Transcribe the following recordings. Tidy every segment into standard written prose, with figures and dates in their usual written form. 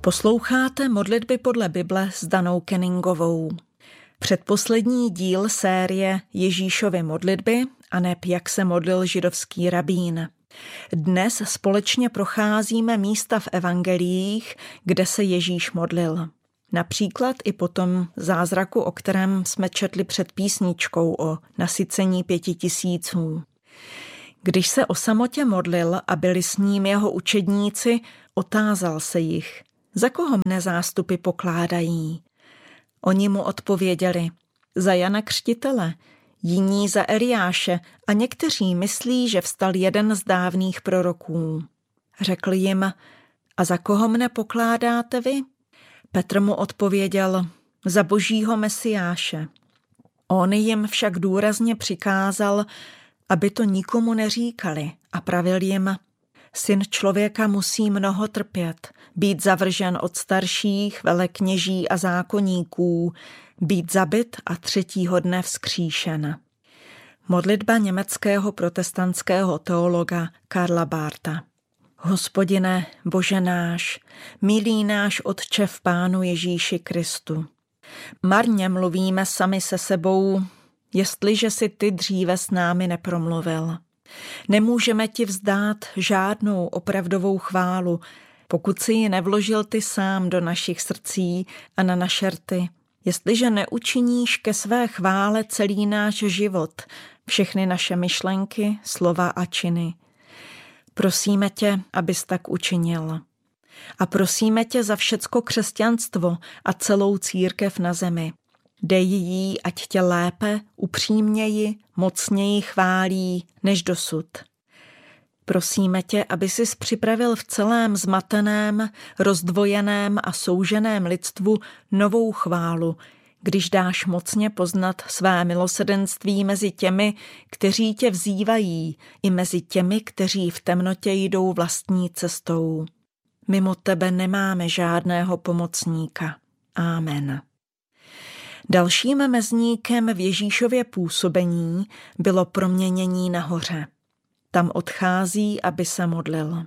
Posloucháte modlitby podle Bible s Danou Kenningovou. Předposlední díl série Ježíšovy modlitby, aneb jak se modlil židovský rabín. Dnes společně procházíme místa v evangeliích, kde se Ježíš modlil. Například i po tom zázraku, o kterém jsme četli před písničkou o nasycení 5000. Když se o samotě modlil a byli s ním jeho učedníci, otázal se jich, za koho mne zástupy pokládají. Oni mu odpověděli, za Jana Křtitele, jiní za Eliáše a někteří myslí, že vstal jeden z dávných proroků. Řekl jim, a za koho mne pokládáte vy? Petr mu odpověděl, za Božího Mesiáše. On jim však důrazně přikázal, aby to nikomu neříkali a pravil jim, Syn člověka musí mnoho trpět, být zavržen od starších, velekněží a zákoníků, být zabit a 3. dne vzkříšen. Modlitba německého protestantského teologa Karla Bartha. Hospodine, Bože náš, milý náš Otče v Pánu Ježíši Kristu. Marně mluvíme sami se sebou, jestliže si ty dříve s námi nepromluvil. Nemůžeme ti vzdát žádnou opravdovou chválu, pokud si ji nevložil ty sám do našich srdcí a na naše rty. Jestliže neučiníš ke své chvále celý náš život, všechny naše myšlenky, slova a činy. Prosíme tě, abys tak učinil. A prosíme tě za všecko křesťanstvo a celou církev na zemi. Dej jí, ať tě lépe, upřímněji, mocněji chválí než dosud. Prosíme tě, aby sis připravil v celém zmateném, rozdvojeném a souženém lidstvu novou chválu, když dáš mocně poznat své milosrdenství mezi těmi, kteří tě vzývají, i mezi těmi, kteří v temnotě jdou vlastní cestou. Mimo tebe nemáme žádného pomocníka. Amen. Dalším mezníkem v Ježíšově působení bylo proměnění nahoře. Tam odchází, aby se modlil.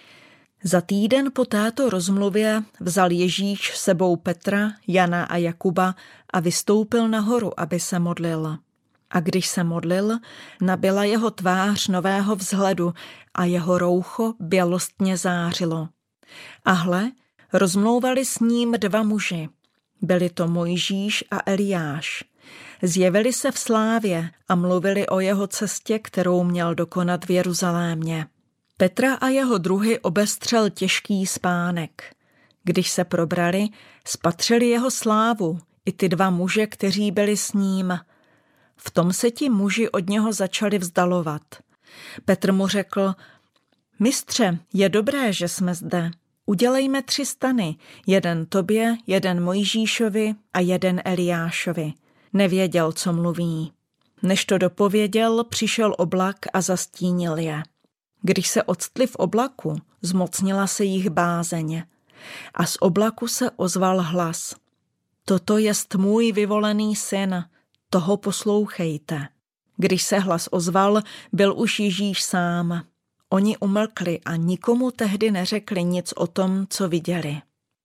Za týden po této rozmluvě vzal Ježíš sebou Petra, Jana a Jakuba a vystoupil nahoru, aby se modlil. A když se modlil, nabyla jeho tvář nového vzhledu a jeho roucho bělostně zářilo. A hle, rozmlouvali s ním 2 muži. Byli to Mojžíš a Eliáš. Zjevili se v slávě a mluvili o jeho cestě, kterou měl dokonat v Jeruzalémě. Petra a jeho druhy obestřel těžký spánek. Když se probrali, spatřili jeho slávu, i ty 2 muže, kteří byli s ním. V tom se ti muži od něho začali vzdalovat. Petr mu řekl, mistře, je dobré, že jsme zde. Udělejme 3 stany, jeden tobě, jeden Mojžíšovi a jeden Eliášovi. Nevěděl, co mluví. Než to dopověděl, přišel oblak a zastínil je. Když se octli v oblaku, zmocnila se jich bázeň. A z oblaku se ozval hlas. Toto jest můj vyvolený syn, toho poslouchejte. Když se hlas ozval, byl už Ježíš sám. Oni umlkli a nikomu tehdy neřekli nic o tom, co viděli.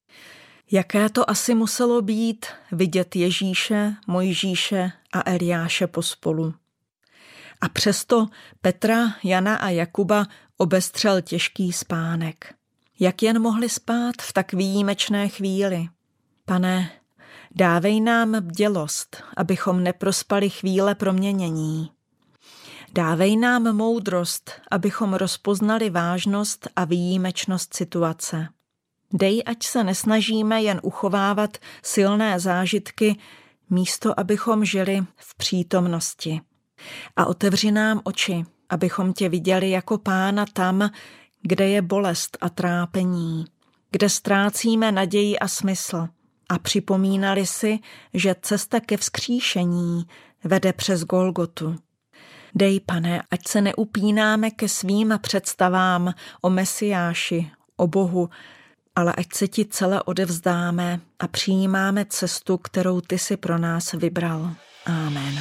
Jaké to asi muselo být vidět Ježíše, Mojžíše a Eliáše pospolu. A přesto Petra, Jana a Jakuba obestřel těžký spánek. Jak jen mohli spát v tak výjimečné chvíli? Pane, dávej nám bdělost, abychom neprospali chvíle proměnění. Dávej nám moudrost, abychom rozpoznali vážnost a výjimečnost situace. Dej, ať se nesnažíme jen uchovávat silné zážitky, místo abychom žili v přítomnosti. A otevři nám oči, abychom tě viděli jako Pána tam, kde je bolest a trápení, kde ztrácíme naději a smysl a připomínali si, že cesta ke vzkříšení vede přes Golgotu. Dej, Pane, ať se neupínáme ke svým představám o Mesiáši, o Bohu, ale ať se ti celé odevzdáme a přijímáme cestu, kterou ty si pro nás vybral. Amen.